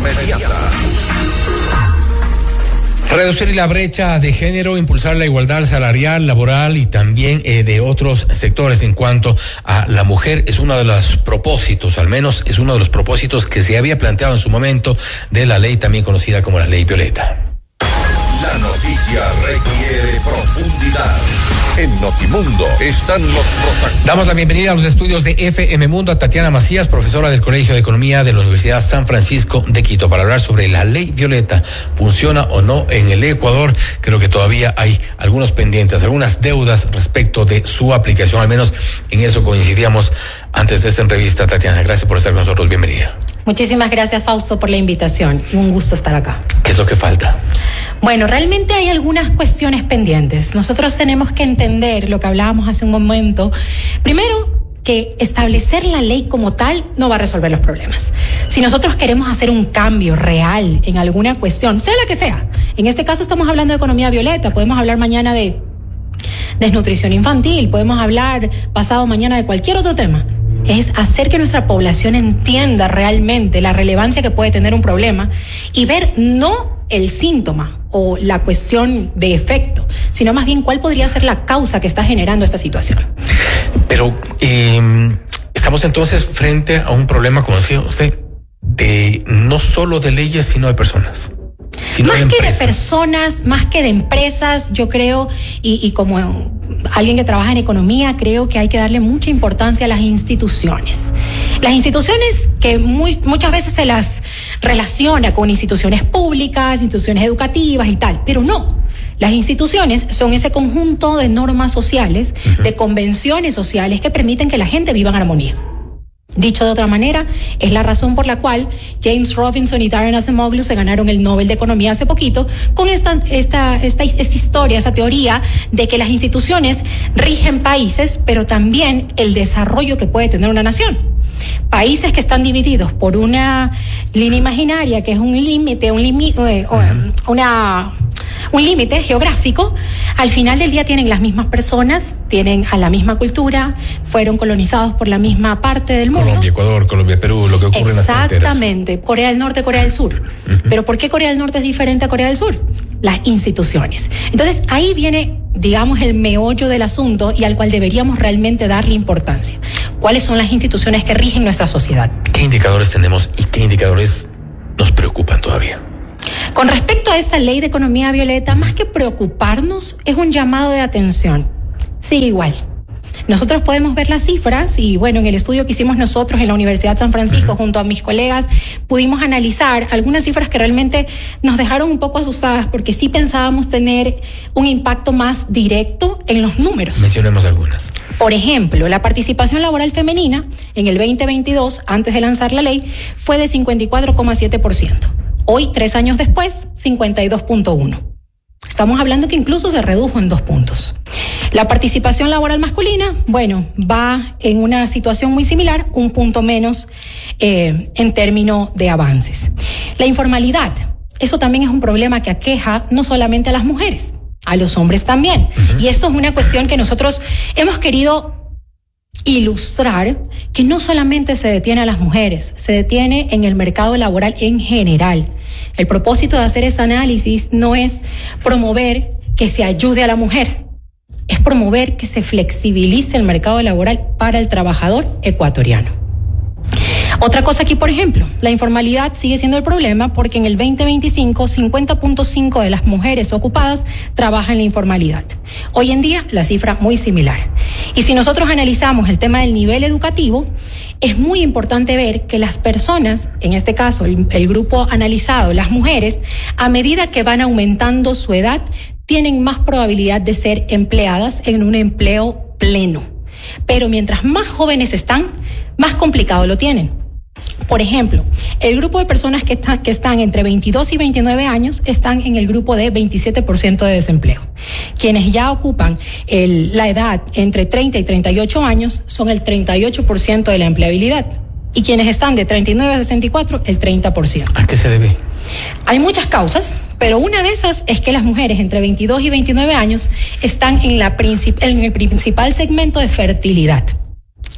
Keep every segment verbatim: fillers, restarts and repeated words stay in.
inmediata. Reducir la brecha de género, impulsar la igualdad salarial, laboral y también eh, de otros sectores en cuanto a la mujer es uno de los propósitos, al menos es uno de los propósitos que se había planteado en su momento de la ley también conocida como la Ley Violeta. La noticia requiere profundidad. En Notimundo están los protagonistas. Damos la bienvenida a los estudios de F M Mundo a Tatiana Macías, profesora del Colegio de Economía de la Universidad San Francisco de Quito, para hablar sobre la Ley Violeta. ¿Funciona o no en el Ecuador? Creo que todavía hay algunos pendientes, algunas deudas respecto de su aplicación. Al menos en eso coincidíamos antes de esta entrevista. Tatiana, gracias por estar con nosotros. Bienvenida. Muchísimas gracias, Fausto, por la invitación. Un gusto estar acá. ¿Qué es lo que falta? Bueno, realmente hay algunas cuestiones pendientes. Nosotros tenemos que entender lo que hablábamos hace un momento. Primero, que establecer la ley como tal no va a resolver los problemas. Si nosotros queremos hacer un cambio real en alguna cuestión, sea la que sea, en este caso estamos hablando de economía violeta, podemos hablar mañana de desnutrición infantil, podemos hablar pasado mañana de cualquier otro tema. Es hacer que nuestra población entienda realmente la relevancia que puede tener un problema y ver no el síntoma o la cuestión de efecto, sino más bien cuál podría ser la causa que está generando esta situación. Pero eh, estamos entonces frente a un problema, como decía usted, de no solo de leyes, sino de personas. Más de que de personas, más que de empresas, yo creo, y, y como alguien que trabaja en economía, creo que hay que darle mucha importancia a las instituciones. Las instituciones que muy, muchas veces se las relaciona con instituciones públicas, instituciones educativas y tal, pero no. Las instituciones son ese conjunto de normas sociales, uh-huh. de convenciones sociales que permiten que la gente viva en armonía. Dicho de otra manera, es la razón por la cual James Robinson y Daron Acemoglu se ganaron el Nobel de Economía hace poquito con esta, esta, esta, esta historia, esta teoría de que las instituciones rigen países, pero también el desarrollo que puede tener una nación. Países que están divididos por una línea imaginaria, que es un límite, un límite, eh, una... un límite geográfico, al final del día tienen las mismas personas, tienen a la misma cultura, fueron colonizados por la misma parte del mundo. Colombia, Ecuador, Colombia, Perú, lo que ocurre en las fronteras. Exactamente, Corea del Norte, Corea del Sur. Uh-huh. Pero ¿por qué Corea del Norte es diferente a Corea del Sur? Las instituciones. Entonces ahí viene, digamos, el meollo del asunto y al cual deberíamos realmente darle importancia. ¿Cuáles son las instituciones que rigen nuestra sociedad? ¿Qué indicadores tenemos y qué indicadores nos preocupan todavía? Con respecto a esta ley de economía violeta, más que preocuparnos, es un llamado de atención. Sí, igual. Nosotros podemos ver las cifras y, bueno, en el estudio que hicimos nosotros en la Universidad San Francisco, uh-huh. junto a mis colegas, pudimos analizar algunas cifras que realmente nos dejaron un poco asustadas porque sí pensábamos tener un impacto más directo en los números. Mencionemos algunas. Por ejemplo, la participación laboral femenina en el veinte veintidós, antes de lanzar la ley, fue de cincuenta y cuatro coma siete por ciento. Hoy, tres años después, cincuenta y dos punto uno. Estamos hablando que incluso se redujo en dos puntos. La participación laboral masculina, bueno, va en una situación muy similar, un punto menos eh, en términos de avances. La informalidad, eso también es un problema que aqueja no solamente a las mujeres, a los hombres también. Uh-huh. Y esto es una cuestión que nosotros hemos querido ilustrar, que no solamente se detiene a las mujeres, se detiene en el mercado laboral en general. El propósito de hacer este análisis no es promover que se ayude a la mujer, es promover que se flexibilice el mercado laboral para el trabajador ecuatoriano. Otra cosa aquí, por ejemplo, la informalidad sigue siendo el problema porque en el veinte veinticinco, cincuenta punto cinco de las mujeres ocupadas trabajan en la informalidad. Hoy en día, la cifra muy similar. Y si nosotros analizamos el tema del nivel educativo, es muy importante ver que las personas, en este caso el, el grupo analizado, las mujeres, a medida que van aumentando su edad, tienen más probabilidad de ser empleadas en un empleo pleno. Pero mientras más jóvenes están, más complicado lo tienen. Por ejemplo, el grupo de personas que, está, que están entre veintidós y veintinueve años están en el grupo de veintisiete por ciento de desempleo. Quienes ya ocupan el, la edad entre treinta y treinta y ocho años son el treinta y ocho por ciento de la empleabilidad. Y quienes están de treinta y nueve a sesenta y cuatro, el treinta por ciento. ¿A qué se debe? Hay muchas causas, pero una de esas es que las mujeres entre veintidós y veintinueve años están en, la princip- en el principal segmento de fertilidad.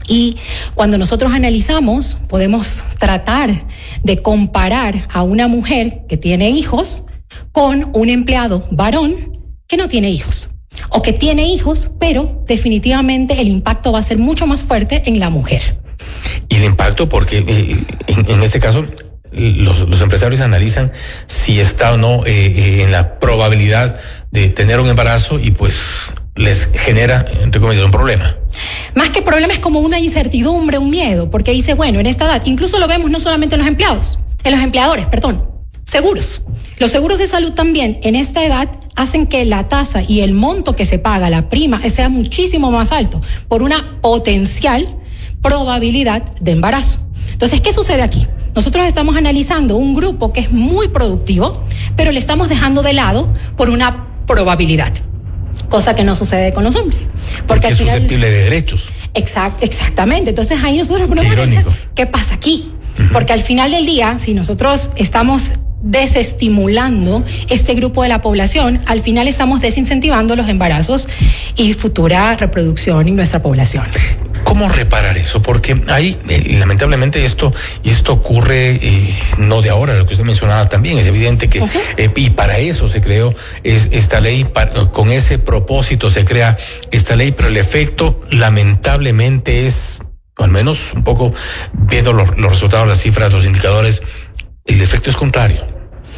Y cuando nosotros analizamos, podemos tratar de comparar a una mujer que tiene hijos con un empleado varón que no tiene hijos, o que tiene hijos, pero definitivamente el impacto va a ser mucho más fuerte en la mujer. Y el impacto, porque eh, en, en este caso los, los empresarios analizan si está o no eh, eh, en la probabilidad de tener un embarazo y pues les genera, entre comillas, un problema. Más que problema es como una incertidumbre, un miedo, porque dice, bueno, en esta edad, incluso lo vemos no solamente en los empleados, en los empleadores, perdón, seguros. Los seguros de salud también en esta edad hacen que la tasa y el monto que se paga, la prima, sea muchísimo más alto por una potencial probabilidad de embarazo. Entonces, ¿qué sucede aquí? Nosotros estamos analizando un grupo que es muy productivo, pero le estamos dejando de lado por una probabilidad. Cosa que no sucede con los hombres. Porque, porque al es final, susceptible de derechos. Exact, exactamente. Entonces ahí nosotros ponemos a pensar, ¿qué pasa aquí? Uh-huh. Porque al final del día, si nosotros estamos desestimulando este grupo de la población, al final estamos desincentivando los embarazos y futura reproducción en nuestra población. ¿Cómo reparar eso? Porque hay, eh, lamentablemente esto, y esto ocurre eh, no de ahora, lo que usted mencionaba también, es evidente que, uh-huh. eh, y para eso se creó es, esta ley, para, con ese propósito se crea esta ley, pero el efecto lamentablemente es, al menos un poco viendo los, los resultados, las cifras, los indicadores, el efecto es contrario.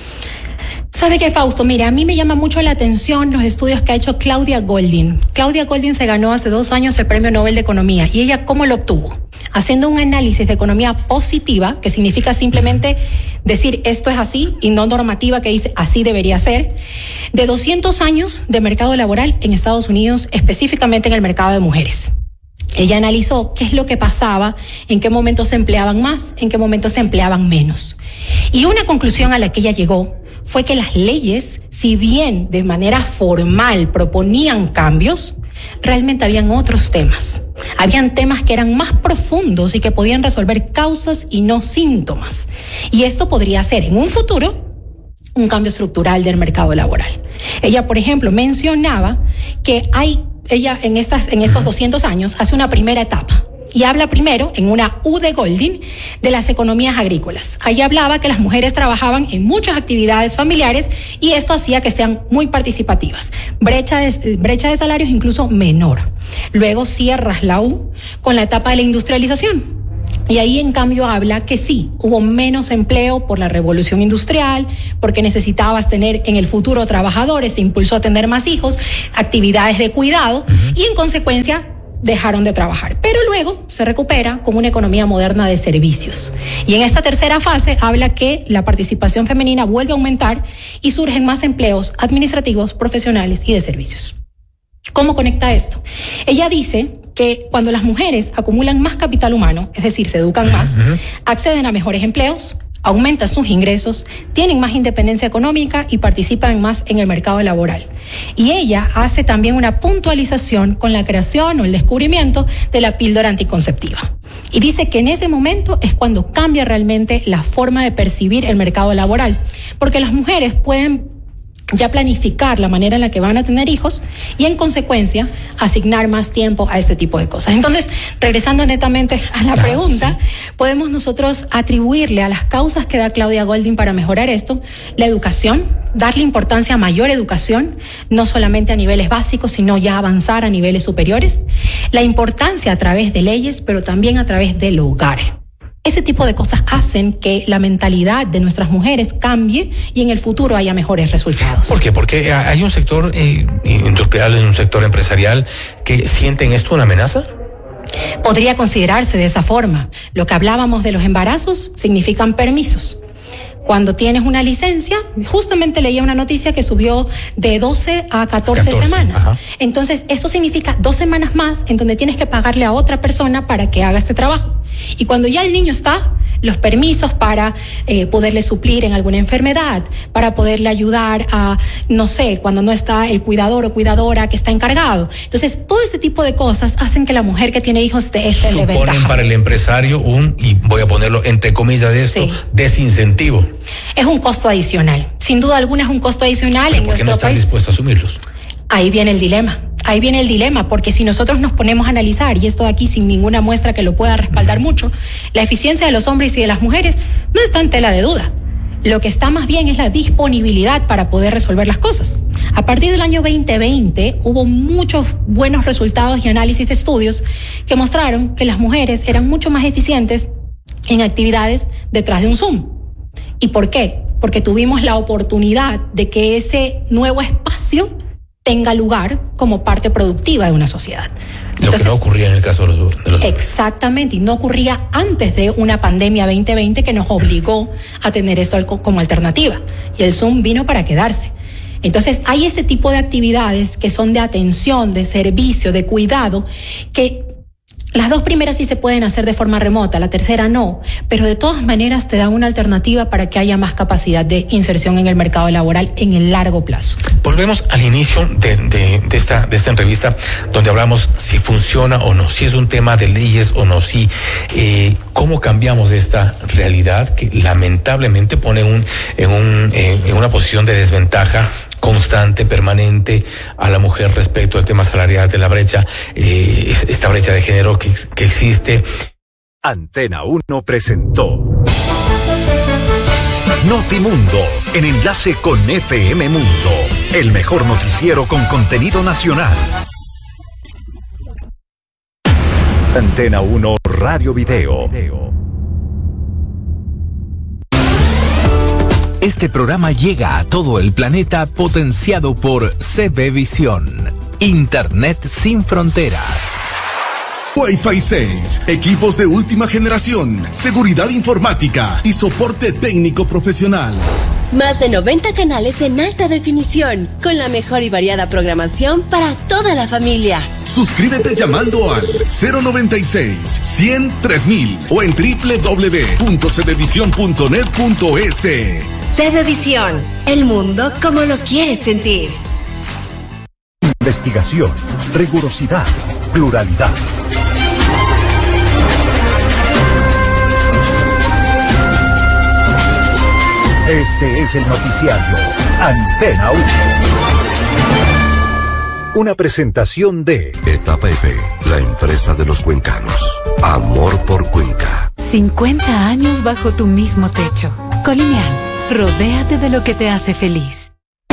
¿Sabe qué, Fausto? Mire, a mí me llama mucho la atención los estudios que ha hecho Claudia Goldin. Claudia Goldin se ganó hace dos años el Premio Nobel de Economía. ¿Y ella cómo lo obtuvo? Haciendo un análisis de economía positiva, que significa simplemente decir esto es así, y no normativa que dice así debería ser, de doscientos años de mercado laboral en Estados Unidos, específicamente en el mercado de mujeres. Ella analizó qué es lo que pasaba, en qué momentos se empleaban más, en qué momentos se empleaban menos. Y una conclusión a la que ella llegó fue que las leyes, si bien de manera formal proponían cambios, realmente habían otros temas. Habían temas que eran más profundos y que podían resolver causas y no síntomas. Y esto podría ser en un futuro un cambio estructural del mercado laboral. Ella, por ejemplo, mencionaba que hay, ella en estas, en estos doscientos años hace una primera etapa. Y habla primero, en una U de Goldin, de las economías agrícolas. Ahí hablaba que las mujeres trabajaban en muchas actividades familiares y esto hacía que sean muy participativas. Brecha de, brecha de salarios incluso menor. Luego cierras la U con la etapa de la industrialización. Y ahí, en cambio, habla que sí, hubo menos empleo por la revolución industrial, porque necesitabas tener en el futuro trabajadores, se impulsó a tener más hijos, actividades de cuidado, uh-huh. y en consecuencia dejaron de trabajar. Pero luego se recupera con una economía moderna de servicios. Y en esta tercera fase habla que la participación femenina vuelve a aumentar y surgen más empleos administrativos, profesionales y de servicios. ¿Cómo conecta esto? Ella dice que cuando las mujeres acumulan más capital humano, es decir, se educan más, uh-huh. acceden a mejores empleos, aumentan sus ingresos, tienen más independencia económica y participan más en el mercado laboral. Y ella hace también una puntualización con la creación o el descubrimiento de la píldora anticonceptiva. Y dice que en ese momento es cuando cambia realmente la forma de percibir el mercado laboral, porque las mujeres pueden ya planificar la manera en la que van a tener hijos y en consecuencia asignar más tiempo a este tipo de cosas. Entonces, regresando netamente a la claro, pregunta, sí. podemos nosotros atribuirle a las causas que da Claudia Goldin para mejorar esto, la educación, darle importancia a mayor educación, no solamente a niveles básicos, sino ya avanzar a niveles superiores, la importancia a través de leyes, pero también a través del hogar. Ese tipo de cosas hacen que la mentalidad de nuestras mujeres cambie y en el futuro haya mejores resultados. ¿Por qué? Porque hay un sector eh, industrial, un sector empresarial que sienten esto una amenaza. Podría considerarse de esa forma. Lo que hablábamos de los embarazos significan permisos. Cuando tienes una licencia, justamente leía una noticia que subió de doce a catorce, catorce semanas. Ajá. Entonces, eso significa dos semanas más en donde tienes que pagarle a otra persona para que haga este trabajo. Y cuando ya el niño está, los permisos para eh, poderle suplir en alguna enfermedad, para poderle ayudar a, no sé, cuando no está el cuidador o cuidadora que está encargado. Entonces, todo este tipo de cosas hacen que la mujer que tiene hijos esté en ventaja. Suponen para el empresario un, y voy a ponerlo entre comillas de esto, sí. desincentivo. Es un costo adicional. Sin duda alguna es un costo adicional. ¿Pero en por qué nuestro no están país. dispuestos a asumirlos? Ahí viene el dilema. ahí viene el dilema, porque si nosotros nos ponemos a analizar, y esto de aquí sin ninguna muestra que lo pueda respaldar mucho, la eficiencia de los hombres y de las mujeres no está en tela de duda. Lo que está más bien es la disponibilidad para poder resolver las cosas. A partir del año veinte veinte hubo muchos buenos resultados y análisis de estudios que mostraron que las mujeres eran mucho más eficientes en actividades detrás de un Zoom. ¿Y por qué? Porque tuvimos la oportunidad de que ese nuevo espacio tenga lugar como parte productiva de una sociedad. Lo Entonces, que no ocurría en el caso de los, de los exactamente, y no ocurría antes de una pandemia veinte veinte que nos obligó a tener esto como alternativa. Y el Zoom vino para quedarse. Entonces, hay ese tipo de actividades que son de atención, de servicio, de cuidado, que las dos primeras sí se pueden hacer de forma remota, la tercera no, pero de todas maneras te dan una alternativa para que haya más capacidad de inserción en el mercado laboral en el largo plazo. Volvemos al inicio de, de, de, esta, de esta entrevista, donde hablamos si funciona o no, si es un tema de leyes o no, si eh, cómo cambiamos esta realidad que lamentablemente pone un, en, un, eh, en una posición de desventaja constante, permanente a la mujer respecto al tema salarial, de la brecha, eh, esta brecha de género que, que existe. Antena uno presentó Notimundo, en enlace con F M Mundo, el mejor noticiero con contenido nacional. Antena uno Radio Video. Este programa llega a todo el planeta potenciado por C B Visión, Internet sin fronteras. Wi-Fi seis, equipos de última generación, seguridad informática y soporte técnico profesional. Más de noventa canales en alta definición, con la mejor y variada programación para toda la familia. Suscríbete llamando al cero noventa y seis, cien, tres mil o en doble u doble u doble u punto c b visión punto net punto e s. C B Visión, el mundo como lo quieres sentir. Investigación, rigurosidad, pluralidad. Este es el noticiario Antena uno. Una presentación de Etapa E P, la empresa de los cuencanos. Amor por Cuenca. cincuenta años bajo tu mismo techo. Colonial, rodéate de lo que te hace feliz.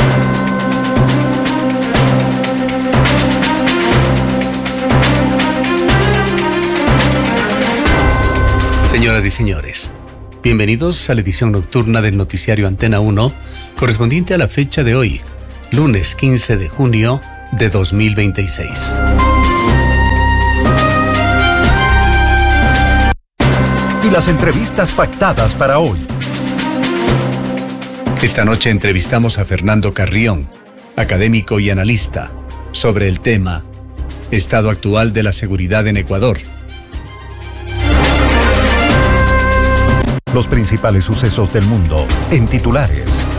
Señoras y señores, bienvenidos a la edición nocturna del noticiario Antena uno, correspondiente a la fecha de hoy, lunes quince de junio de dos mil veintiséis. Y las entrevistas pactadas para hoy. Esta noche entrevistamos a Fernando Carrión, académico y analista, sobre el tema Estado actual de la seguridad en Ecuador. Los principales sucesos del mundo en titulares.